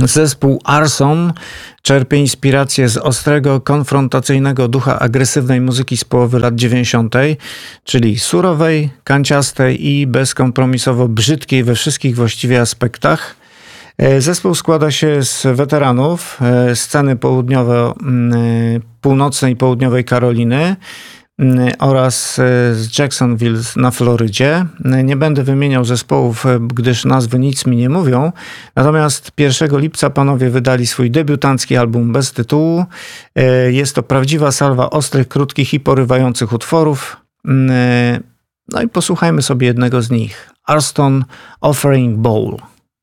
Zespół Arson czerpie inspirację z ostrego, konfrontacyjnego ducha agresywnej muzyki z połowy lat 90., czyli surowej, kanciastej i bezkompromisowo brzydkiej we wszystkich właściwie aspektach. Zespół składa się z weteranów sceny północnej i południowej Karoliny oraz z Jacksonville na Florydzie. Nie będę wymieniał zespołów, gdyż nazwy nic mi nie mówią. Natomiast 1 lipca panowie wydali swój debiutancki album bez tytułu. Jest to prawdziwa salwa ostrych, krótkich i porywających utworów. No i posłuchajmy sobie jednego z nich. Arson Offering Bowl.